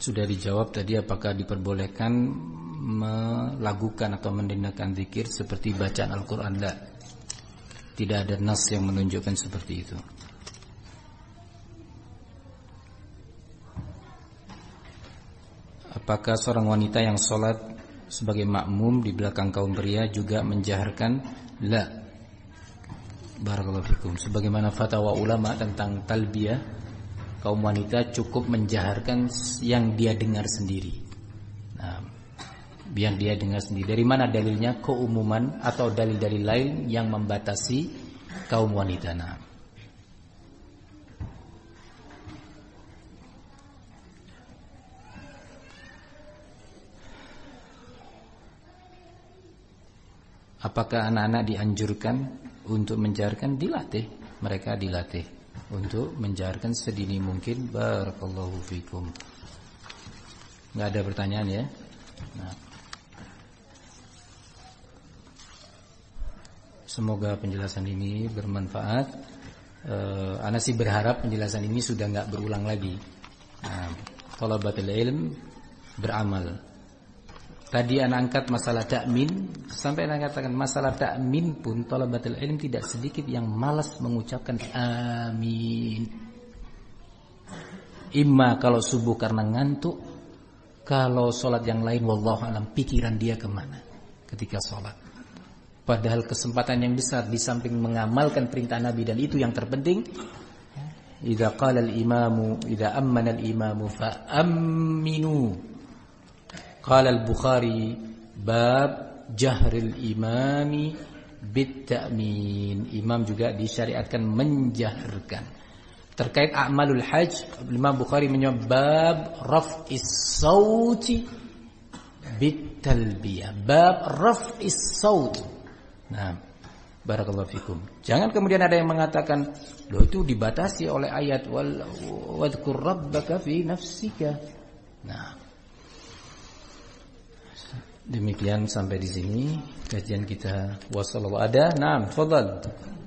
Sudah dijawab tadi, apakah diperbolehkan melakukan atau mendengarkan zikir seperti bacaan Al-Quran? Tidak ada nas yang menunjukkan seperti itu. Apakah seorang wanita yang sholat sebagai makmum di belakang kaum pria juga menjaharkan? La. Barakallahu fikum. Sebagaimana fatwa ulama tentang talbiyah, kaum wanita cukup menjaharkan yang dia dengar sendiri. Nah, yang dia dengar sendiri. Dari mana dalilnya? Keumuman atau dalil-dalil lain yang membatasi kaum wanita. Nah, apakah anak-anak dianjurkan untuk menjaharkan? Dilatih, mereka dilatih untuk menjaharkan sedini mungkin. Barakallahu fikum. Enggak ada pertanyaan ya? Nah, semoga penjelasan ini bermanfaat. Ana sih berharap penjelasan ini sudah enggak berulang lagi. Nah, thalabatul ilm beramal. Tadi anak angkat masalah takmin, sampai anak katakan masalah takmin pun thalabatul ilm tidak sedikit yang malas mengucapkan amin. Imma kalau subuh karena ngantuk, kalau sholat yang lain wallahu alam pikiran dia kemana ketika sholat. Padahal kesempatan yang besar di samping mengamalkan perintah Nabi, dan itu yang terpenting. Idza qala al-imamu, idza ammana al-imamu fa aminu. Qala al-Bukhari bab jahril imami bit ta'min. Imam juga disyariatkan menjaharkan. Terkait a'malul hajj, Imam Bukhari menyebut bab raf'is sauti bit talbiyah. Bab raf'is saut. Nah, barakallahu fikum. Jangan kemudian ada yang mengatakan, loh itu dibatasi oleh ayat wadhkur rabbaka fi nafsika. Nah, demikian sampai di sini kajian kita. Wassallallahu ada. Naam, tafadhal.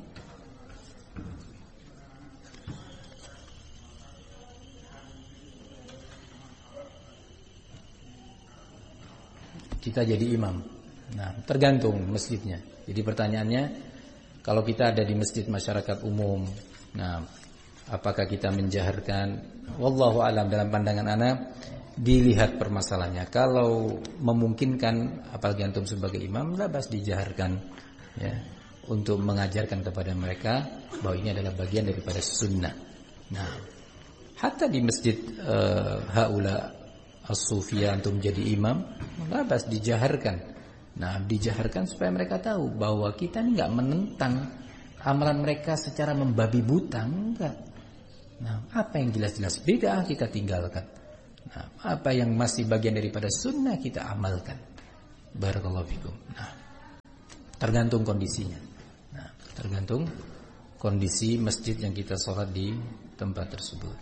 Kita jadi imam. Nah, tergantung masjidnya. Jadi pertanyaannya, kalau kita ada di masjid masyarakat umum, nah, apakah kita menjaharkan? Wallahu alam, dalam pandangan ana dilihat permasalahannya. Kalau memungkinkan, apalagi antum sebagai imam, labas dijaharkan ya, untuk mengajarkan kepada mereka bahwa ini adalah bagian daripada sunnah. Nah, hatta di masjid haula as-sufiyah antum jadi imam, labas dijaharkan. Nah, dijaharkan supaya mereka tahu bahwa kita ini enggak menentang amalan mereka secara membabi buta, enggak. Nah, apa yang jelas-jelas bid'ah kita tinggalkan. Nah, apa yang masih bagian daripada sunnah kita amalkan. Barakallahu fikum. Nah, tergantung kondisinya. Nah, tergantung kondisi masjid yang kita sholat di tempat tersebut.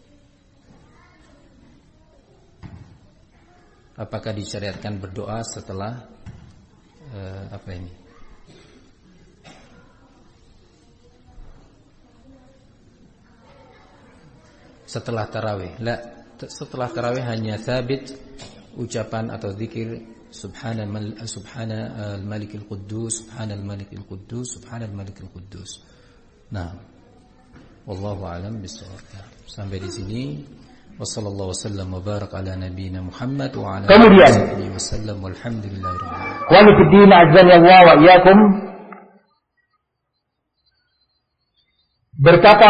Apakah disyariatkan berdoa setelah apa ini? Setelah tarawih? La. Setelah tarawih hanya sabit ucapan atau zikir subhanal malikil quddus, subhanal malikil quddus, subhanal malikil quddus. Nah, wallahu a'lam bishawab. Sampai di sini. Wassallallahu wasallam wa barak ala nabiyyina Muhammad wa ala alihi wasallam walhamdulillahirabbil alamin. Wa fiddin azza wa wa iyyakum. Berkata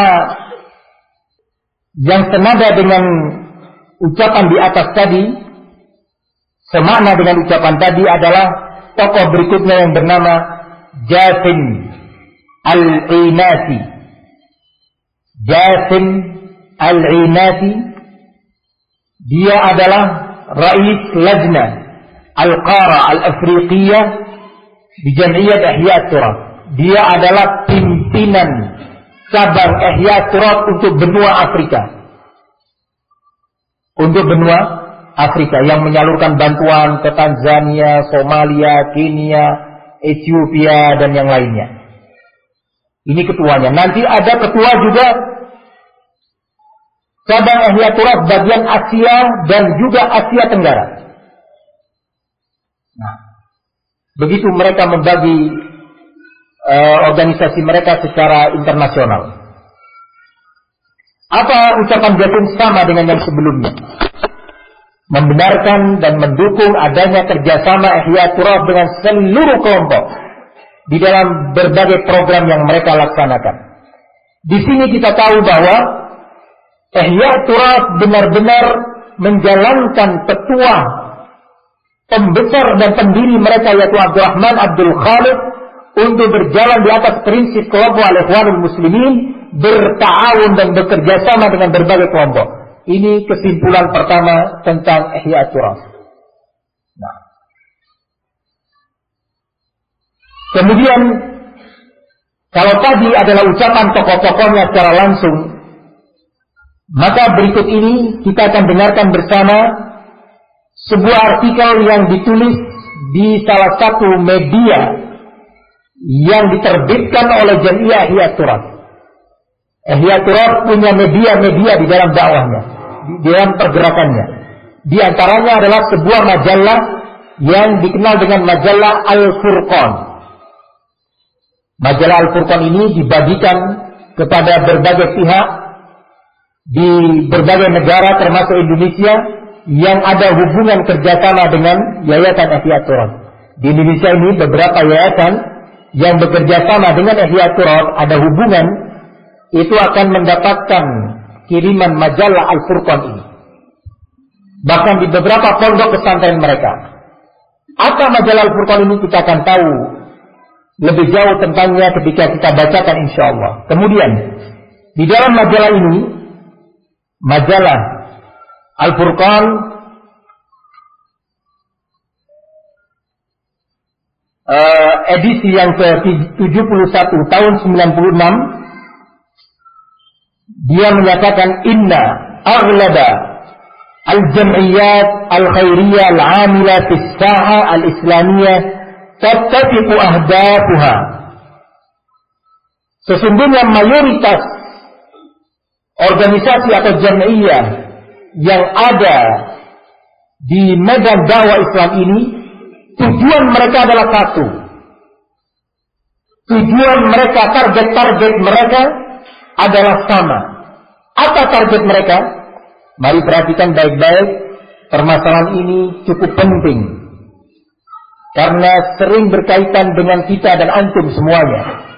yang senada dengan ucapan di atas tadi, semakna dengan ucapan tadi adalah tokoh berikutnya yang bernama Jasim Al-Inasi. Jasim Al-Inasi, dia adalah Rais Lajna Al-Qara Al-Afriqiyah di Jam'iyat Ihya Turat. Dia adalah pimpinan cabang Ihya Turat untuk benua Afrika. Untuk benua Afrika yang menyalurkan bantuan ke Tanzania, Somalia, Kenya, Ethiopia dan yang lainnya. Ini ketuanya. Nanti ada ketua juga cabang Ihya Turath bagian Asia dan juga Asia Tenggara. Nah, begitu mereka membagi organisasi mereka secara internasional. Apa ucapan Jatim sama dengan yang sebelumnya? Membenarkan dan mendukung adanya kerjasama Ihya Turath dengan seluruh kelompok di dalam berbagai program yang mereka laksanakan. Di sini kita tahu bahwa Ihya Turath benar-benar menjalankan petua pembesar dan pendiri mereka yaitu Abdurrahman Abdul Khalid untuk berjalan di atas prinsip kelompok Al-Ikhwanul Muslimin, berta'awun dan bekerja sama dengan berbagai kelompok. Ini kesimpulan pertama tentang Ihya Turath. Nah, kemudian kalau tadi adalah ucapan tokoh-tokohnya secara langsung, maka berikut ini kita akan dengarkan bersama sebuah artikel yang ditulis di salah satu media yang diterbitkan oleh Jamiah Ihya Turath. Ihya Turath punya media-media di dalam dakwahnya, di dalam pergerakannya. Di antaranya adalah sebuah majalah yang dikenal dengan majalah Al-Furqan. Majalah Al-Furqan ini dibagikan kepada berbagai pihak di berbagai negara termasuk Indonesia yang ada hubungan kerjasama dengan Yayasan Ihya Turath. Di Indonesia ini beberapa yayasan yang bekerja sama dengan Ihya Turath ada hubungan, itu akan mendapatkan kiriman majalah Al-Furqan ini. Bahkan di beberapa pondok pesantren mereka. Apa majalah Al-Furqan ini kita akan tahu lebih jauh tentangnya ketika kita bacakan insyaallah. Kemudian di dalam majalah ini, majalah Al-Furqan edisi yang ke-71 tahun 96, dia menyatakan inna aghlaba al-jam'iyat al-khairiyah al-'amila fi as-saha al-islamiyah tattafiqu ahdafuha. Sesungguhnya mayoritas organisasi atau jam'iyah yang ada di medan dakwah Islam ini, tujuan mereka adalah satu. Tujuan mereka, target-target mereka adalah sama. Apa target mereka? Mari perhatikan baik-baik. Permasalahan ini cukup penting karena sering berkaitan dengan kita dan antum semuanya.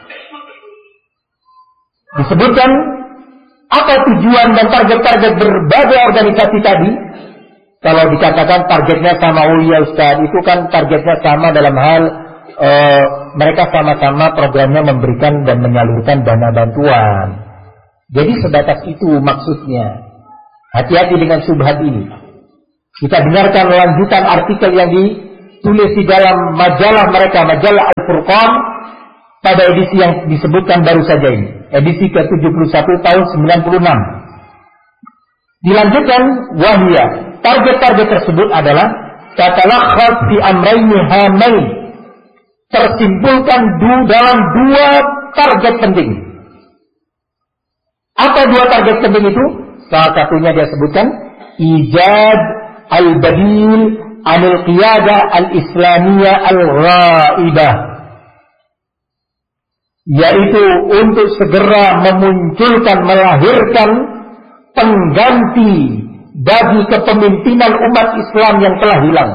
Disebutkan apa tujuan dan target-target berbagai organisasi tadi. Kalau dikatakan targetnya sama, oh ya Ustaz, itu kan targetnya sama dalam hal mereka sama-sama programnya memberikan dan menyalurkan dana bantuan. Jadi sebatas itu maksudnya. Hati-hati dengan syubhat ini. Kita dengarkan lanjutan artikel yang ditulis di dalam majalah mereka, majalah Al-Furqan, pada edisi yang disebutkan baru saja ini, edisi ke-71 tahun 96. Dilanjutkan, wahya, target-target tersebut adalah tatalakhas fi amrayni hamain, tersimpulkan dalam dua target penting. Apa dua target penting itu? Salah satunya dia sebutkan ijad al-badil anil qiyadah al-islamiyah al-ghaibah, yaitu untuk segera memunculkan, melahirkan pengganti bagi kepemimpinan umat Islam yang telah hilang.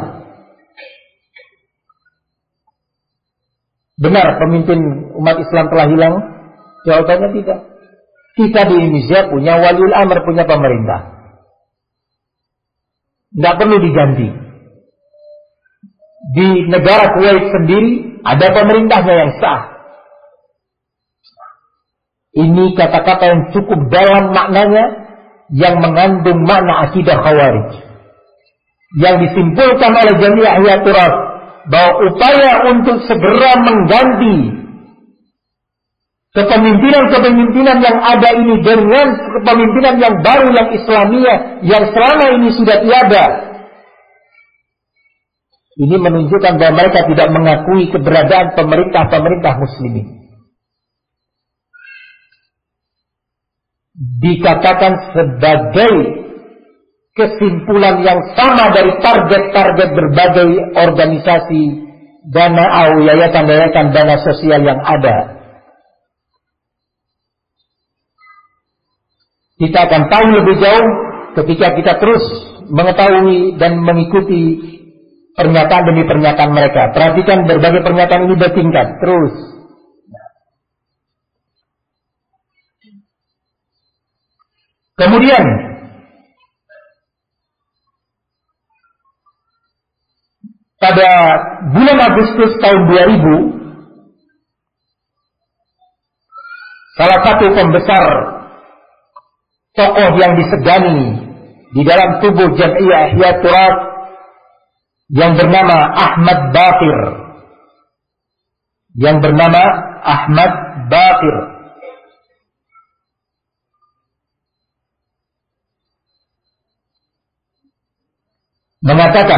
Benar pemimpin umat Islam telah hilang? Jawabannya tidak. Kita di Indonesia punya waliul amr, punya pemerintah. Tidak perlu diganti. Di negara Kuwait sendiri ada pemerintahnya yang sah. Ini kata-kata yang cukup dalam maknanya, yang mengandung makna akidah Khawarij, yang disimpulkan oleh Jamiah Ihya Turath bahwa upaya untuk segera mengganti kepemimpinan yang ada ini dengan kepemimpinan yang baru, yang Islamiyah, yang selama ini sudah tiada, ini menunjukkan bahwa mereka tidak mengakui keberadaan pemerintah muslimin. dikatakan sebagai kesimpulan yang sama dari target-target berbagai organisasi dana atau yayasan-yayasan dana sosial yang ada. Kita akan tahu lebih jauh ketika kita terus mengetahui dan mengikuti pernyataan demi pernyataan mereka. Perhatikan berbagai pernyataan ini bertingkat terus. Kemudian pada bulan Agustus tahun 2000, salah satu pembesar tokoh yang disegani di dalam tubuh Jam'iyah Ihya Turath yang bernama Ahmad Baqir mengatakan,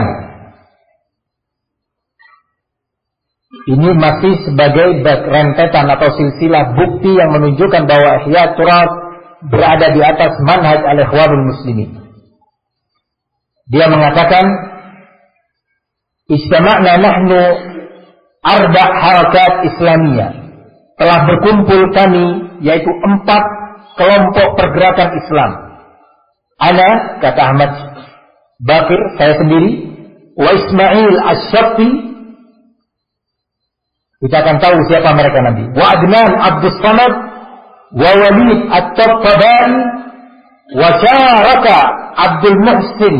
ini masih sebagai rentetan atau silsilah bukti yang menunjukkan bahwa Ihya Turath berada di atas manhaj al-Ikhwanul Muslimin. Dia mengatakan, istama'na nahnu arba' harakat Islamiyah. Telah berkumpul kami, yaitu 4 kelompok pergerakan Islam. Ana, kata Ahmad Baqir, saya sendiri, wa Ismail Asy-Syaffi, kita akan tahu siapa mereka nanti, wa Adnan Abdus Samad, wa Walid At-Tabari, wa Syaraka Abdul Muhsin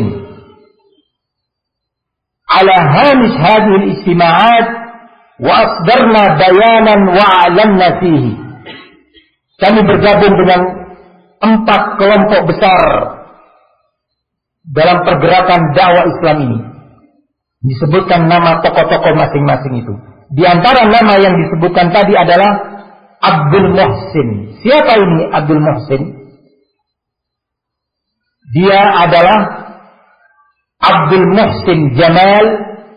ala hamish hadhihi al-istima'at wa asdarna bayanan wa a'lanna fihi. Kami bergabung dengan 4 kelompok besar dalam pergerakan dakwah Islam ini. Disebutkan nama tokoh-tokoh masing-masing itu. Di antara nama yang disebutkan tadi adalah Abdul Muhsin. Siapa ini Abdul Muhsin? Dia adalah Abdul Muhsin Jamal.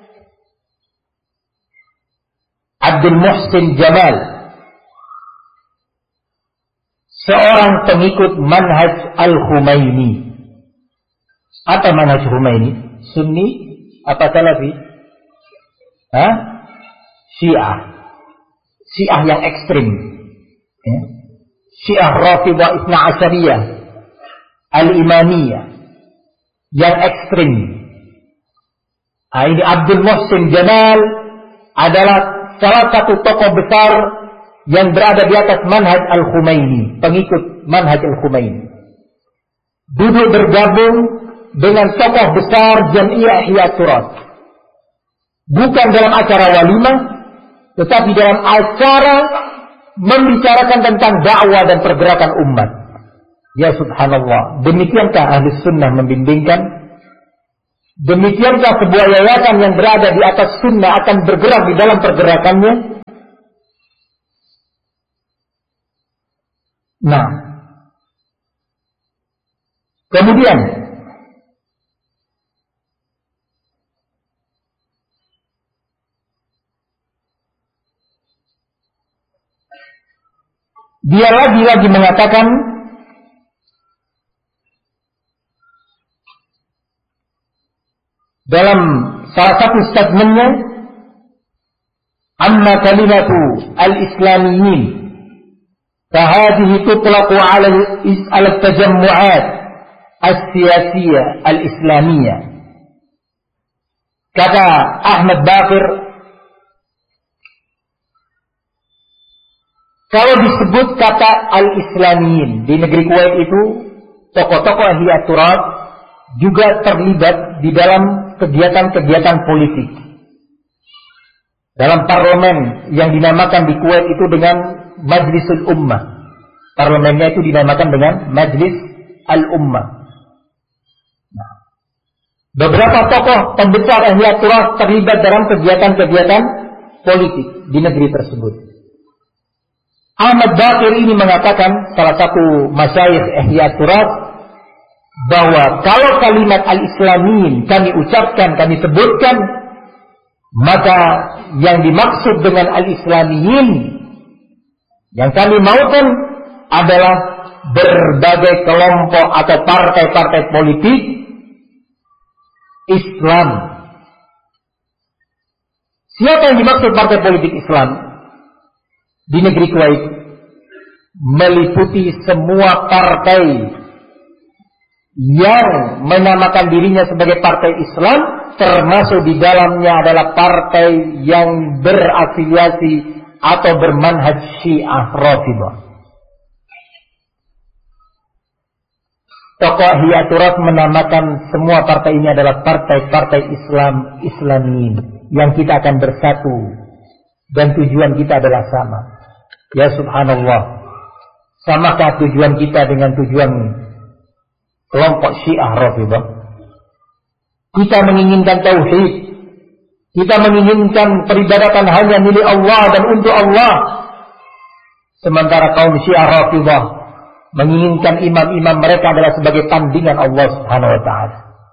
Abdul Muhsin Jamal, seorang pengikut manhaj Al-Khumaini. Apa manhaj Khumaini? Sunni apa Salafi? Syiah yang ekstrim. Syiah Rafidhah Itsna Asyariyah, Al-Imamiyah yang ekstrim. Ini Abdul Muhsin Jamal adalah salah satu tokoh besar yang berada di atas manhaj Al-Khumaini, pengikut manhaj Al-Khumaini. Duduk bergabung dengan tokoh besar Jam'iyah Ihya Turath. Bukan dalam acara walimah, tetapi dalam acara membicarakan tentang dakwah dan pergerakan umat. Ya subhanallah, demikiankah ahli sunnah membimbingkan? Demikiankah sebuah yayasan yang berada di atas sunnah akan bergerak di dalam pergerakannya? Nah, kemudian dia lagi mengatakan dalam salah satu statementnya, amma kalimatu al-islamiyyin fahadihi tutlaqu ala al-tajammu'at as-siyasiyah al-islamiyah. Kata Ahmad Baqir, kalau disebut kata al-islamiyyin di negeri Kuwait itu, tokoh-tokoh Ihya Turath juga terlibat di dalam kegiatan-kegiatan politik. Dalam parlemen yang dinamakan di Kuwait itu dengan Majlisul Ummah. Parlemennya itu dinamakan dengan Majlis Al-Ummah. Nah, beberapa tokoh pembesar Ihya Turath terlibat dalam kegiatan-kegiatan politik di negeri tersebut. Ahmad Baqir ini mengatakan, salah satu masyayikh Ihya Turath, bahwa kalau kalimat al-Islamin kami ucapkan, kami sebutkan, maka yang dimaksud dengan al-Islamiyin yang kami maukan adalah berbagai kelompok atau partai-partai politik Islam. Siapa yang dimaksud partai politik Islam di negeri Kuwait? Meliputi semua partai yang menamakan dirinya sebagai partai Islam, termasuk di dalamnya adalah partai yang berafiliasi atau bermanhaj Syiah Rafidhah. Tokoh Hiyaturaf menamakan semua partai ini adalah partai-partai Islam, Islamiyin, yang kita akan bersatu dan tujuan kita adalah sama. Ya subhanallah, samakah tujuan kita dengan tujuan kelompok Syiah Rafidhah? Kita menginginkan tauhid, kita menginginkan peribadatan hanya milik Allah dan untuk Allah, sementara kaum Syiah Rafidhah menginginkan imam-imam mereka adalah sebagai tandingan Allah Subhanahu wa taala.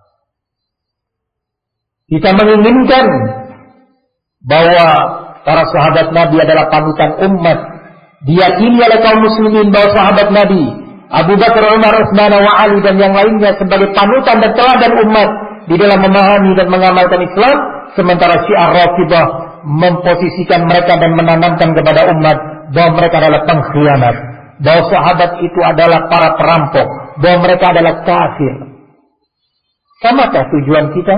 Kita menginginkan bahwa para sahabat Nabi adalah panutan umat. Diyakini oleh kaum muslimin bahwa sahabat Nabi Abu Bakar, Umar, Utsman, wa Ali dan yang lainnya sebagai panutan dan teladan umat di dalam memahami dan mengamalkan Islam, sementara Syiah Rafidhah memposisikan mereka dan menanamkan kepada umat bahwa mereka adalah pengkhianat, bahwa sahabat itu adalah para perampok, bahwa mereka adalah kafir. Samakah tujuan kita?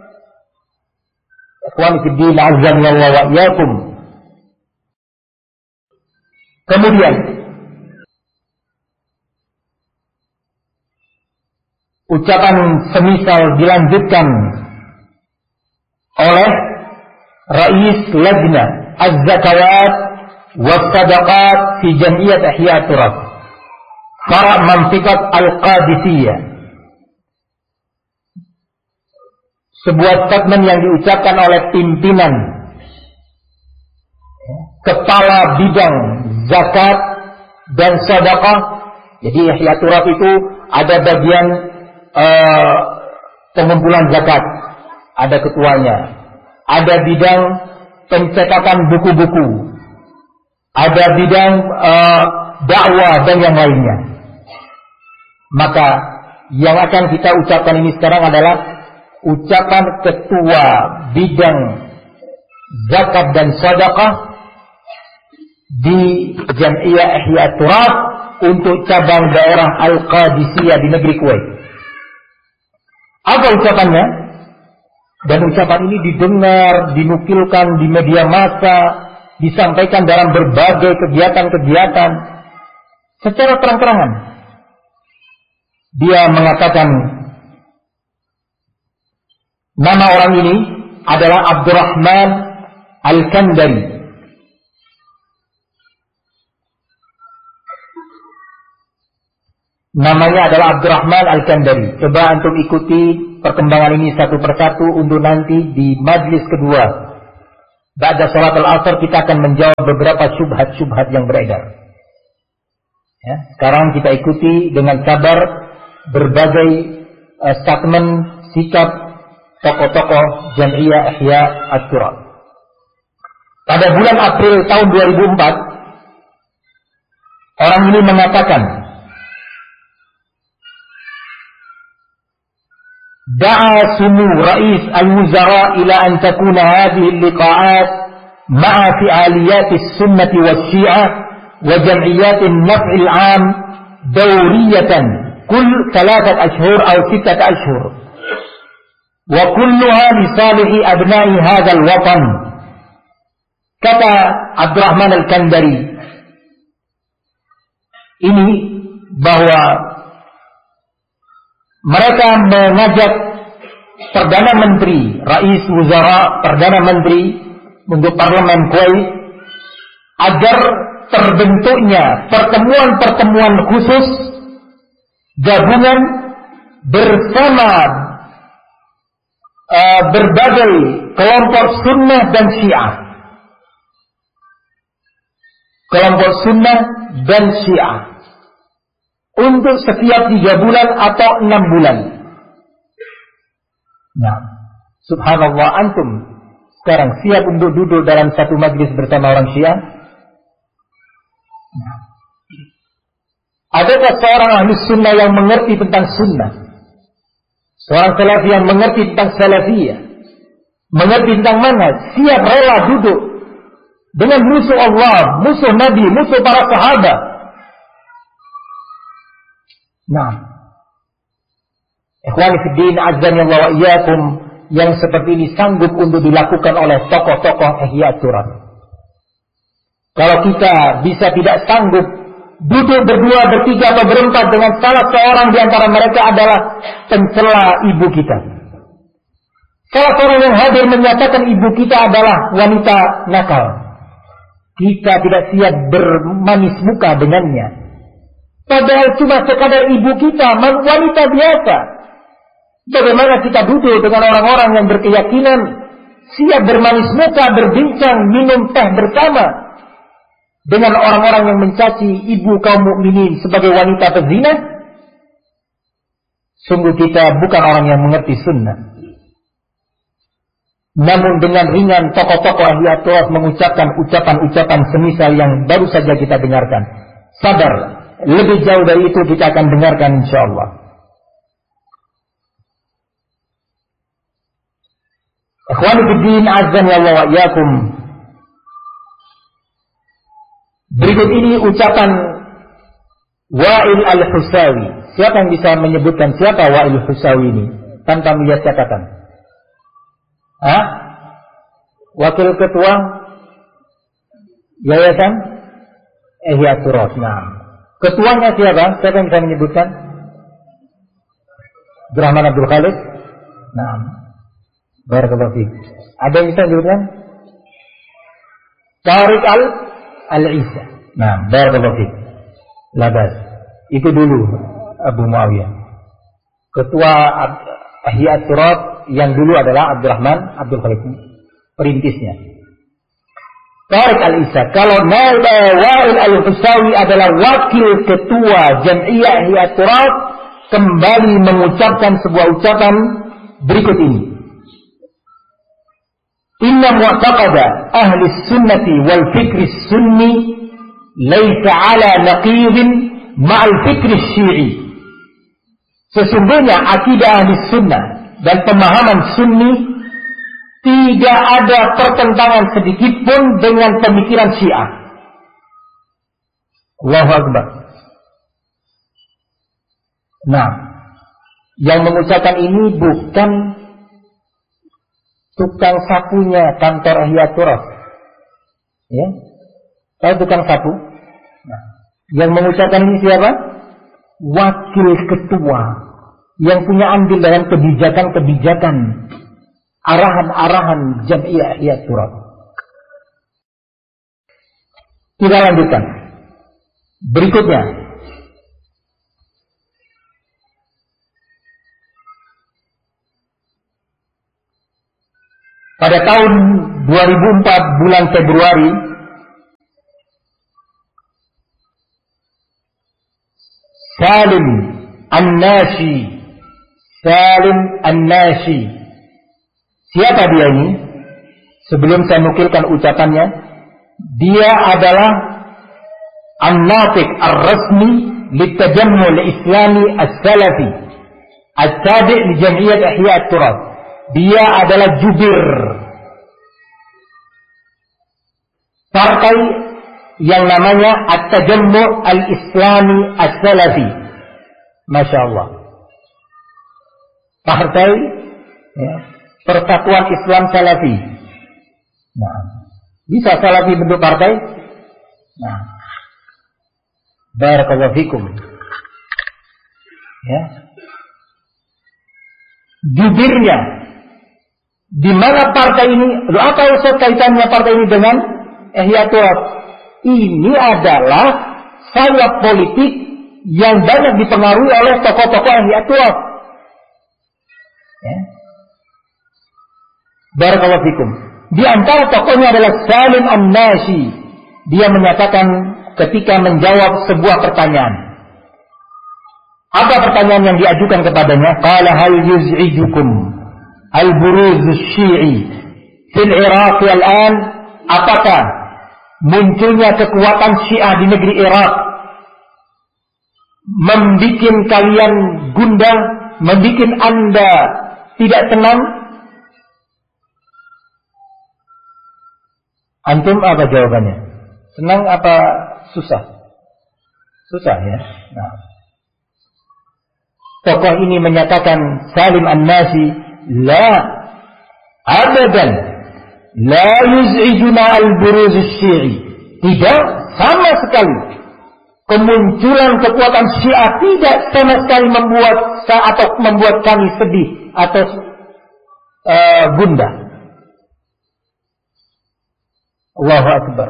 Ikhwan fillah, azza wa iyyakum. Kemudian ucapan semisal dilanjutkan oleh Rais Lajnah Az-Zakawat was-Sadaqat fi Jam'iyat Ihya Turab Fara' Mantiqat Al-Qadisiyah. Sebuah statement yang diucapkan oleh pimpinan kepala bidang zakat dan sedekah. Jadi Ihya Turab itu ada bagian pengumpulan zakat, ada ketuanya, ada bidang pencetakan buku-buku, ada bidang dakwah dan yang lainnya. Maka yang akan kita ucapkan ini sekarang adalah ucapan ketua bidang zakat dan sedekah di Jam'iyah Ihya Turab untuk cabang daerah Al-Qadisiyah di negeri Kuwait. Apa ucapannya? Dan ucapan ini didengar, dinukilkan di media massa, disampaikan dalam berbagai kegiatan-kegiatan secara terang-terangan. Dia mengatakan nama orang ini adalah Abdurrahman Al-Kandari. Namanya adalah Abdurrahman Al-Kandari. Coba antum ikuti perkembangan ini satu persatu untuk nanti di majlis kedua. Ba'da salat al-asr kita akan menjawab beberapa syubhat-syubhat yang beredar. Ya, sekarang kita ikuti dengan sabar berbagai statement sikap tokoh-tokoh Jam'iyah Ihya Turab. Pada bulan April tahun 2004, orang ini mengatakan, دعا سمو رئيس الوزراء إلى أن تكون هذه اللقاءات مع فعاليات السنة والشيعة وجمعيات النفع العام دورية كل 3 أشهر أو 6 أشهر وكلها لصالح أبناء هذا الوطن. Kata Abdurrahman Al-Kandari ini bahwa mereka mengajak Perdana Menteri, Rais Wuzara, Perdana Menteri untuk Parlemen Kuwait agar terbentuknya pertemuan-pertemuan khusus gabungan bersama berbagai kelompok sunnah dan syiah. Kelompok sunnah dan syiah untuk setiap 3 bulan atau 6 bulan. Nah, subhanallah, antum sekarang siap untuk duduk dalam satu majlis bersama orang Syiah? Nah, Adakah seorang ahli sunnah yang mengerti tentang sunnah? Seorang salafi yang mengerti tentang salafiyah, mengerti tentang manhaj, siap rela duduk dengan musuh Allah, musuh Nabi, musuh para sahabat. Nah, ikhwani fiddin, azzani Allah wa iyyakum, yang seperti ini sanggup untuk dilakukan oleh tokoh-tokoh Ihya Turan. Kalau kita bisa tidak sanggup duduk berdua, bertiga atau berempat dengan salah seorang di antara mereka adalah pencela ibu kita. Salah seorang yang hadir menyatakan ibu kita adalah wanita nakal. Kita tidak siap bermanis muka dengannya. Padahal cuma sekadar ibu kita, wanita biasa. Bagaimana kita duduk dengan orang-orang yang berkeyakinan, siap bermanis muka, berbincang, minum teh bersama dengan orang-orang yang mencaci ibu kaum mukminin sebagai wanita pezina? Sungguh kita bukan orang yang mengerti sunnah. Namun dengan ringan tokoh-tokoh Ihya Turan mengucapkan ucapan-ucapan semisal yang baru saja kita dengarkan. Sabar, lebih jauh dari itu kita akan dengarkan insyaallah. Ikhwani fiddin, azzani Allah wa iyyakum. Berikut ini ucapan Wa'il al-Husawi. Siapa yang bisa menyebutkan siapa Wa'il al-Husawi ini tanpa melihat catatan? Wakil ketua Yayasan Ihya Turan. Nah, ketuanya siapa? Siapa yang bisa menyebutkan? Abdurrahman Abdul Khalid. Nah, barakallahu fiik. Ada yang bisa menyebutkan? Tariq Al-Isa. Nah, barakallahu fiik. Labas. Itu dulu Abu Muawiyah. Ketua Ihya Turan yang dulu adalah Abdurrahman Abdul Khalid, perintisnya. Tariq Al-Isa. Kalau Wa'il al-Husawi adalah wakil ketua Jam'iyah Ihya Turan, kembali mengucapkan sebuah ucapan berikut ini. Inna mu'taqada ahli sunnati wal fikri sunni laysa ala naqidin ma'al fikri syi'i. Sesungguhnya akidah ahli sunnah dan pemahaman sunni tidak ada pertentangan sedikit pun dengan pemikiran Syiah. Allahu Akbar. Nah, yang mengucapkan ini bukan tukang sapunya kantor Ihya Turan. Ya. Tahu tukang sapu? Nah, yang mengucapkan ini siapa? Wakil ketua yang punya andil dalam kebijakan-kebijakan, arahan-arahan Jam'iyah Ihya Turan. Kita lanjutkan. Berikutnya, pada tahun 2004 bulan Februari, Salim An-Nashi. Siapa dia ini? Sebelum saya nukilkan ucapannya, dia adalah An-Natiq Ar-Rasmi Litajammu Al-Islami As-Salafi As-Tabi' li Jam'iyah Ihya Turan. Dia adalah jubir partai yang namanya At-Tajammu Al-Islami As-Salafi. Masya Allah. Partai ya, Persatuan Islam Salafi. Nah, bisa Salafi bentuk partai? Nah, barakallahu fikum. Ya. Jubirnya, di mana partai ini? Apa kaitannya partai ini dengan Ihya Turan? Ini adalah sayap politik yang banyak dipengaruhi oleh tokoh-tokoh Ihya Turan. Ya. Barakallahu fikum. Di antara tokohnya adalah Salim An-Nashi. Dia menyatakan ketika menjawab sebuah pertanyaan. Apa pertanyaan yang diajukan kepadanya? Qala hal yuz'ijukum al-buruz asy-syi'i fil Iraq al-an? Apakah munculnya kekuatan Syiah di negeri Irak membikin kalian gundah, membikin Anda tidak tenang? Antum apa jawabannya? Senang apa susah? Susah ya. Nah. Tokoh ini menyatakan Salim An-Nasi, la abadan la yuz'ijuna al-buruz asy-syi'i. Tidak sama sekali kemunculan kekuatan Syiah tidak sama sekali membuat kami sedih atau gundah. Allahu Akbar.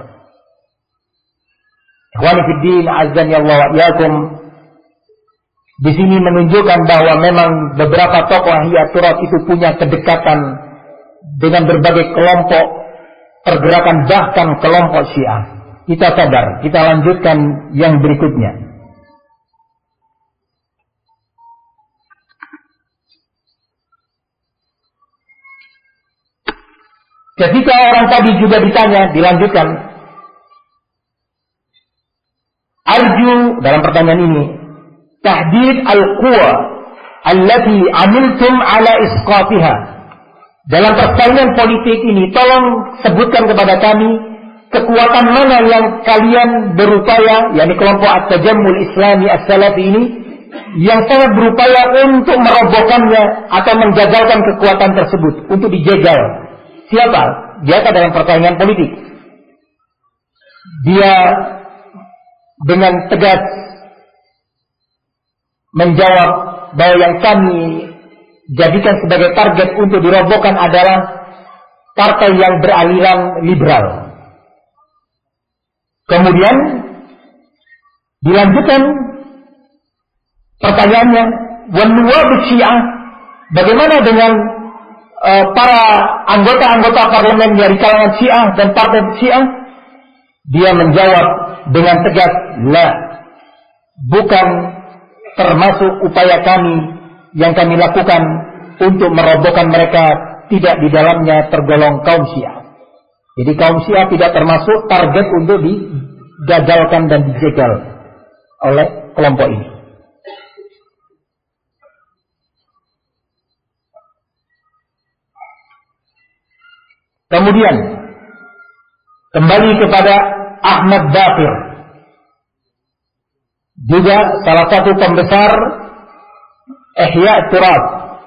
Ikhwani fid din, azan ya Allah wa iyyakum. Di sini menunjukkan bahwa memang beberapa tokoh Ahliyat Turat itu punya kedekatan dengan berbagai kelompok pergerakan, bahkan kelompok Syiah. Kita sadar, kita lanjutkan yang berikutnya. Ketika orang tadi juga ditanya, dilanjutkan, arju dalam pertanyaan ini, tahdid al-quwa allati amiltum ala isqatiha. Dalam persaingan politik ini, tolong sebutkan kepada kami kekuatan mana yang kalian berupaya, yakni kelompok At-Tajammul Islami As-Salafi ini, yang sangat berupaya untuk merobohkannya atau menggagalkan kekuatan tersebut, untuk dijegal. Siapa? Dia dalam persaingan politik. Dia dengan tegas menjawab bahwa yang kami jadikan sebagai target untuk dirobohkan adalah partai yang beraliran liberal. Kemudian dilanjutkan pertanyaannya, wanuwab Syiah, bagaimana dengan para anggota-anggota parlemen dari kalangan Syiah dan partai Syiah? Dia menjawab dengan tegas, la, bukan termasuk upaya kami yang kami lakukan untuk merobohkan mereka, tidak di dalamnya tergolong kaum Syiah. Jadi kaum Syiah tidak termasuk target untuk digagalkan dan dijegal oleh kelompok ini. Kemudian kembali kepada Ahmad Baqir, juga salah satu pembesar Ihya Turat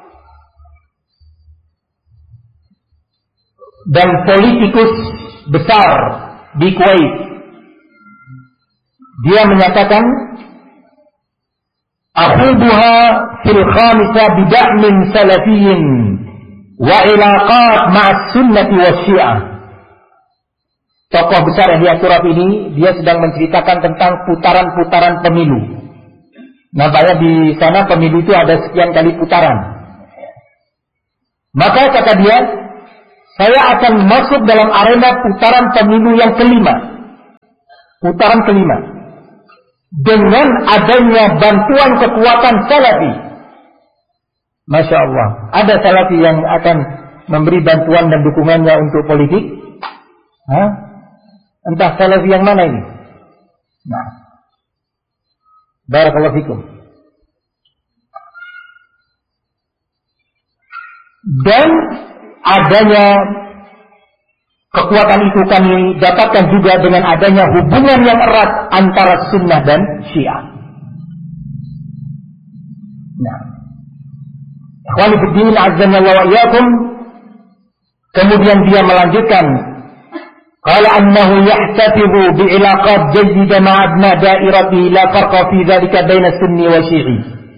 dan politikus besar di Kuwait. Dia menyatakan, akhuduha fil khamisah bida'min salafiyyin wa ilaqat ma'as sunnati wa syiah. Tokoh besar Ihya Turat ini, dia sedang menceritakan tentang putaran-putaran pemilu. Nampaknya di sana pemilu itu ada sekian kali putaran. Maka kata dia, saya akan masuk dalam arena putaran pemilu yang kelima. Putaran kelima. Dengan adanya bantuan kekuatan Salafi. Masya Allah. Ada Salafi yang akan memberi bantuan dan dukungannya untuk politik? Hah? Entah Salafi yang mana ini? Nah. Barakallahu fikum. Dan adanya kekuatan itu kami dapatkan juga dengan adanya hubungan yang erat antara sunnah dan syiah. Nah, ikhwani fiddin azzanallahu wa iyyakum. Kemudian dia melanjutkan, qala annahu yahtafizu bi'ilaqat jayyida ma'abna da'irati la farqa fi dhalika baina sunni wa syi'i.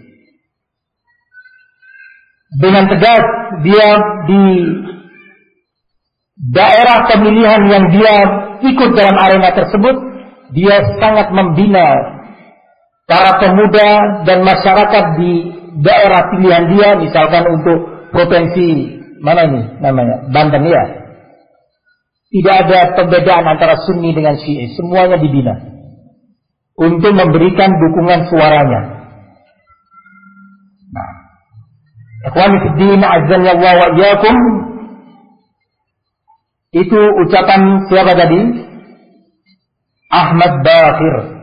Dengan tegas dia di daerah pemilihan yang dia ikut dalam arena tersebut, dia sangat membina para pemuda dan masyarakat di daerah pilihan dia, misalkan untuk provinsi mana ini namanya, Banten ya. Tidak ada perbedaan antara Sunni dengan Syi'i, semuanya dibina untuk memberikan dukungan suaranya. Nah, ikhwani fid din azzanallahu wa iyyakum. Itu ucapan siapa tadi? Ahmad Baqir.